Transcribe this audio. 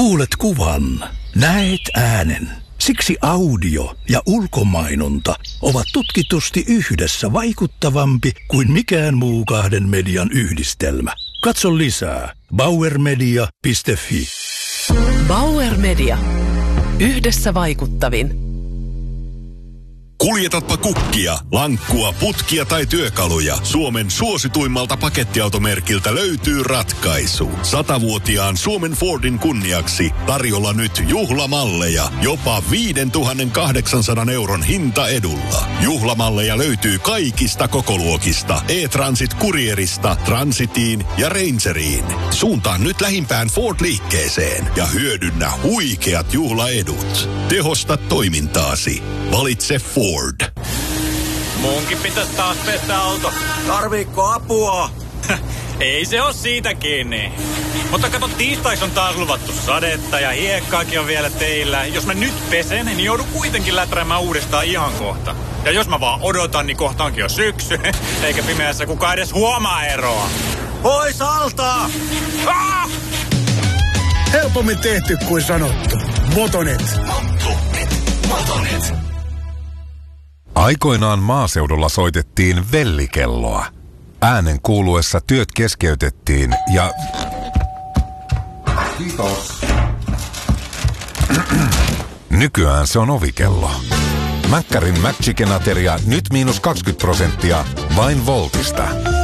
Kuulet kuvan, näet äänen. Siksi audio ja ulkomainonta ovat tutkitusti yhdessä vaikuttavampi kuin mikään muu kahden median yhdistelmä. Katso lisää bauermedia.fi. Bauer Media. Yhdessä vaikuttavin. Kuljetatpa kukkia, lankkua, putkia tai työkaluja. Suomen suosituimmalta pakettiautomerkiltä löytyy ratkaisu. 100-vuotiaan Suomen Fordin kunniaksi tarjolla nyt juhlamalleja jopa 5,800 € hintaedulla. Juhlamalleja löytyy kaikista kokoluokista. E-Transit Courierista, Transitiin ja Rangeriin. Suuntaan nyt lähimpään Ford-liikkeeseen ja hyödynnä huikeat juhlaedut. Tehosta toimintaasi. Valitse Ford. Munkin pitäisi taas pestä auto. Tarviikko apua? Ei se oo siitä kiinni. Mutta kato, tiistais on taas luvattu sadetta ja hiekkaakin on vielä teillä. Jos mä nyt pesen, niin joudun kuitenkin läträämään uudestaan ihan kohta. Ja jos mä vaan odotan, niin kohta onkin jo syksy. Eikä pimeässä kukaan edes huomaa eroa. Pois alta! Ah! Helpommin tehty kuin sanottu. Motonet. Aikoinaan maaseudulla soitettiin vellikelloa. Äänen kuuluessa työt keskeytettiin ja... Kiitos. Nykyään se on ovikello. Mäkkärin McChicken-ateria nyt -20% vain Voltista.